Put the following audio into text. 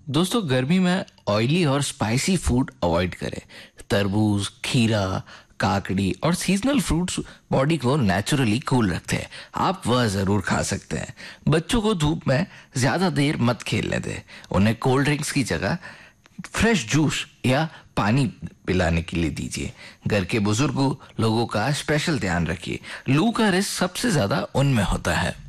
दोस्तों गर्मी में ऑयली और स्पाइसी फूड अवॉइड करें। तरबूज, खीरा, काकड़ी और सीजनल फ्रूट्स बॉडी को नेचुरली कूल रखते हैं। आप वह जरूर खा सकते हैं। बच्चों को धूप में ज्यादा देर मत खेलने दें। उन्हें कोल्ड ड्रिंक्स की जगह फ्रेश जूस या पानी पिलाने के लिए दीजिए। घर के बुजुर्गों लोगों का स्पेशल ध्यान रखिए। लू का रिस्क सबसे ज्यादा उनमें होता है।